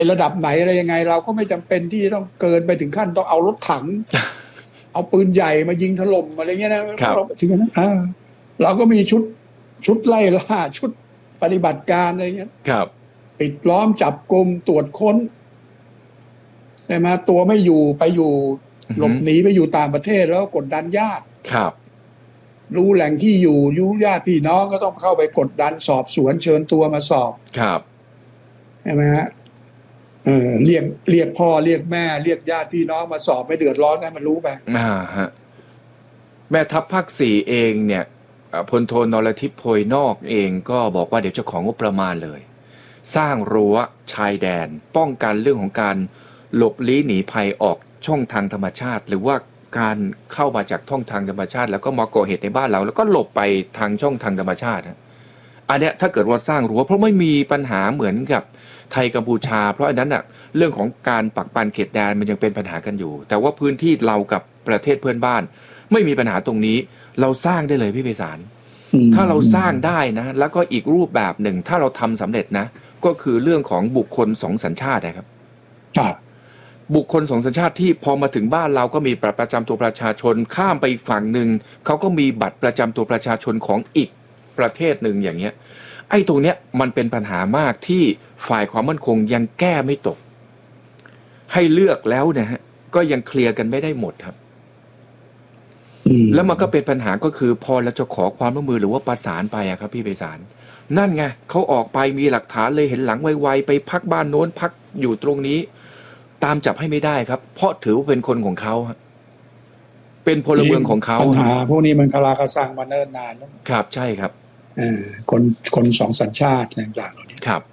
ระดับไหนอะไรยังไงเราก็ไม่จำเป็นที่ต้องเกินไปถึงขั้นต้องเอารถถัง เอาปืนใหญ่มายิงถล่มอะไรเงี้ยนะเราถึงนั้นเราก็มีชุดไล่ล่าชุดปฏิบัติการอะไรเงี้ยปิดล้อมจับกุมตรวจค้นใช่ไหมตัวไม่อยู่ไปอยู่หลบหนีไปอยู่ต่างประเทศแล้วกดดันญาติรู้แหล่งที่อยู่ญาติพี่น้องก็ต้องเข้าไปกดดันสอบสวนเชิญตัวมาสอบใช่ไหมฮะเรียกพ่อเรียกแม่เรียกญาติพี่น้องมาสอบไม่เดือดร้อนให้มันรู้ไปฮะแม่ทัพภาค 4เองเนี่ยพลโทนรทิพย์โพยนอกเองก็บอกว่าเดี๋ยวจะของงบประมาณเลยสร้างรั้วชายแดนป้องกันเรื่องของการหลบลี้หนีภัยออกช่องทางธรรมชาติหรือว่าการเข้ามาจากช่องทางธรรมชาติแล้วก็มาก่อเหตุในบ้านเราแล้วก็หลบไปทางช่องทางธรรมชาติอันเนี้ยถ้าเกิดว่าสร้างรั้วเพราะไม่มีปัญหาเหมือนกับไทยกัมพูชาเพราะอันนั้นเรื่องของการปักปันเขตแดนมันยังเป็นปัญหากันอยู่แต่ว่าพื้นที่เรากับประเทศเพื่อนบ้านไม่มีปัญหาตรงนี้เราสร้างได้เลยพี่ไพศาลถ้าเราสร้างได้นะแล้วก็อีกรูปแบบหนึ่งถ้าเราทำสำเร็จนะก็คือเรื่องของบุคคล2 สัญชาตินะครับบุคคล2 สัญชาติที่พอมาถึงบ้านเราก็มีบัตรประจำตัวประชาชนข้ามไปฝั่งหนึ่งเขาก็มีบัตรประจำตัวประชาชนของอีกประเทศหนึ่งอย่างเงี้ยไอ้ตรงเนี้ยมันเป็นปัญหามากที่ฝ่ายความมั่นคงยังแก้ไม่ตกให้เลือกแล้วนะฮะก็ยังเคลียร์กันไม่ได้หมดครับแล้วมันก็เป็นปัญหาก็คือพอเราจะขอความร่วมมือหรือว่าประสานไปครับพี่ไพศาลนั่นไงเขาออกไปมีหลักฐานเลยเห็นหลังไวๆไปพักบ้านโน้นพักอยู่ตรงนี้ตามจับให้ไม่ได้ครับเพราะถือว่าเป็นคนของเขาเป็นพลเมืองของเขาปัญหาพวกนี้มันคลาคาซังมาเนิ่นนานแล้วครับใช่ครับคน2 สัญชาติต่างๆเหล่านี้ครับ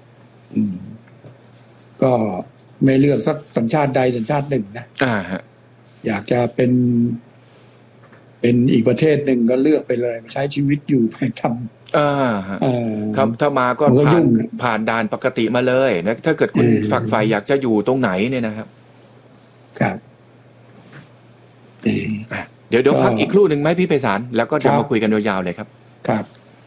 ก็ไม่เลือกสักสัญชาติใดสัญชาติหนึ่งนะอยากจะเป็นอีกประเทศหนึ่งก็เลือกไปเลยใช้ชีวิตอยู่ไปทำถ้ามาก็ผ่านด่านปกติมาเลยนะถ้าเกิดคุณฝักใฝ่อยากจะอยู่ตรงไหนเนี่ยนะครับครับเดี๋ยวพักอีกครู่หนึ่งไหมพี่ไพศาลแล้วก็เดี๋ยวมาคุยกันยาวๆเลยครับครับ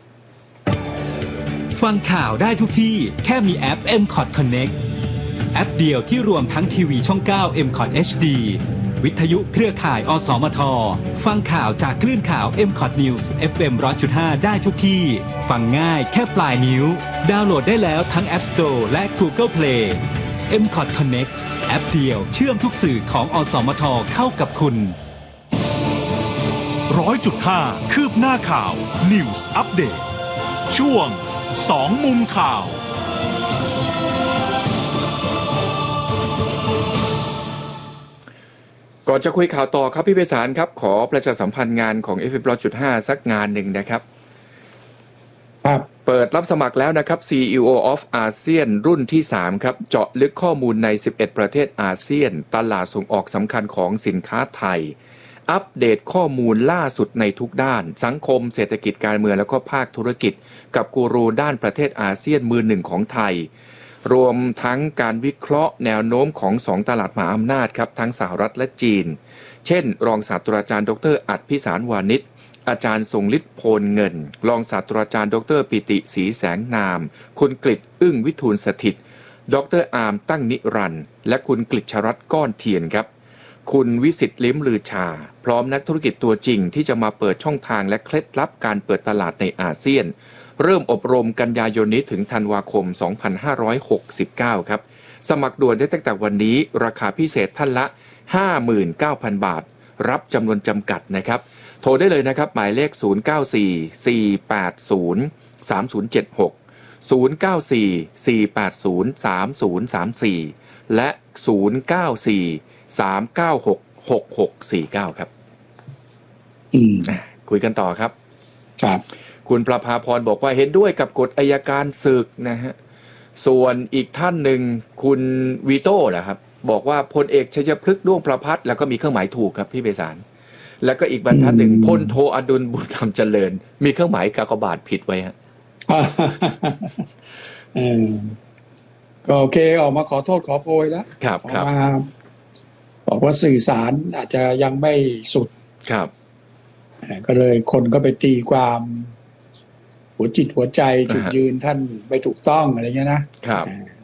ฟังข่าวได้ทุกที่แค่มีแอป MCOT Connect แอปเดียวที่รวมทั้งทีวีช่อง 9 MCOT HD วิทยุเครือข่ายอสมทฟังข่าวจากคลื่นข่าว MCOT News FM 100.5 ได้ทุกที่ฟังง่ายแค่ปลายนิ้วดาวน์โหลดได้แล้วทั้ง App Store และ Google Play MCOT Connect แอปเดียวเชื่อมทุกสื่อของอสมทเข้ากับคุณ 100.5 คืบหน้าข่าว News Update ช่วง2 มุมข่าวก่อนจะคุยข่าวต่อครับพี่ไพศาลครับขอประชาสัมพันธ์งานของ FM 100.5 สักงานหนึ่งนะครับเปิดรับสมัครแล้วนะครับ CEO of ASEAN รุ่นที่3ครับเจาะลึกข้อมูลใน11ประเทศอาเซียนตลาดส่งออกสำคัญของสินค้าไทยอัปเดตข้อมูลล่าสุดในทุกด้านสังคมเศรษฐกิจการเมืองแล้วก็ภาคธุรกิจกับกูรูด้านประเทศอาเซียนมือหนึ่งของไทยรวมทั้งการวิเคราะห์แนวโน้มของ2ตลาดมหาอำนาจครับทั้งสหรัฐและจีนเช่นรองศาสตราจารย์ดร.อัฏฐพิสารวานิชอาจารย์ทรงฤทธิ์โพลเงินรองศาสตราจารย์ดร.ปิติศรีแสงนามคุณกฤษอึ้งวิทูลสถิตดร.อาร์มตั้งนิรันดร์และคุณกฤษรัตน์ก้อนเทียนครับคุณวิสิทธิ์ลิ้มลือชาพร้อมนักธุรกิจตัวจริงที่จะมาเปิดช่องทางและเคล็ดลับการเปิดตลาดในอาเซียนเริ่มอบรมกันยายนนี้ถึงธันวาคม 2569 ครับสมัครด่วนได้ตั้งแต่วันนี้ราคาพิเศษท่านละ 59,000 บาทรับจำนวนจำกัดนะครับโทรได้เลยนะครับหมายเลข 094-480-3076 094-480-3034 และ 094-396-6649 ครับคุยกันต่อครับครับคุณประภาพรบอกว่าเห็นด้วยกับกฎอัยการศึกนะฮะส่วนอีกท่านหนึ่งคุณวีโต้แหละครับบอกว่าพลเอกชัยพฤกษ์ด้วงประภัสแล้วก็มีเครื่องหมายถูกครับพี่ไพศาลแล้วก็อีกบรรทัดหนึ่งพลโทอดุลบุญธรรมเจริญมีเครื่องหมายกากบาทผิดไว้ฮะก็โอเคออกมาขอโทษขอโพยแล้วครับครับบอกว่าสื่อสารอาจจะยังไม่สุดครับก็เลยคนก็ไปตีความหัวจิตหัวใจจุดยืนท่านไม่ถูกต้องอะไรเงี้ยนะครับ